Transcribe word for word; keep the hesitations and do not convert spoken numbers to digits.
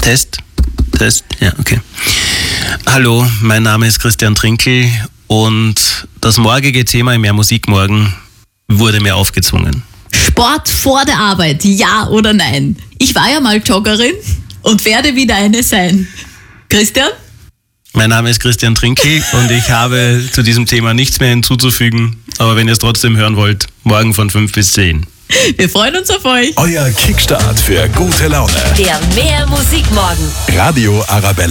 Test, Test, ja, okay. Hallo, mein Name ist Christian Trinkel und das morgige Thema im Mehr Musik morgen wurde mir aufgezwungen. Sport vor der Arbeit, ja oder nein? Ich war ja mal Joggerin und werde wieder eine sein. Christian? Mein Name ist Christian Trinkel und ich habe zu diesem Thema nichts mehr hinzuzufügen, aber wenn ihr es trotzdem hören wollt, morgen von fünf bis zehn. Wir freuen uns auf euch. Euer Kickstart für gute Laune. Der Mehr Musik morgen. Radio Arabella.